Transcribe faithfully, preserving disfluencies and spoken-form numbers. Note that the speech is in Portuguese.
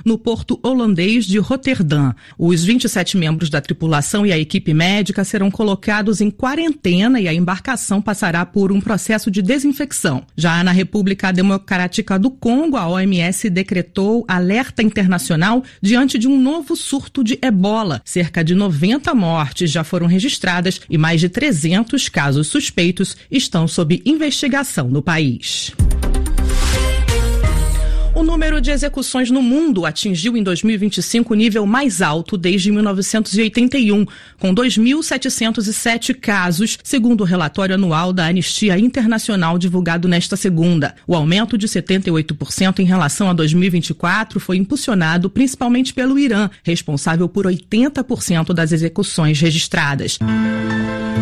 no porto holandês de Roterdã. Os vinte e sete membros da tripulação e a equipe médica serão colocados em quarentena e a embarcação passará por um processo de desinfecção. Já na República Democrática do Congo, a O M S decretou alerta internacional diante de um novo surto de ebola. Cerca de noventa mortes já foram registradas e mais de trezentos casos suspeitos estão sob investigação no país. O número de execuções no mundo atingiu em dois mil e vinte e cinco o nível mais alto desde mil novecentos e oitenta e um, com dois mil setecentos e sete casos, segundo o relatório anual da Anistia Internacional divulgado nesta segunda. O aumento de setenta e oito por cento em relação a dois mil e vinte e quatro foi impulsionado principalmente pelo Irã, responsável por oitenta por cento das execuções registradas.